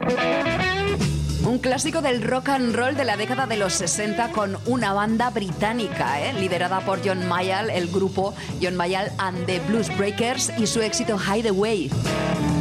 Un clásico del rock and roll de la década de los 60 con una banda británica, liderada por John Mayall, el grupo John Mayall and the Blues Breakers y su éxito Hideaway.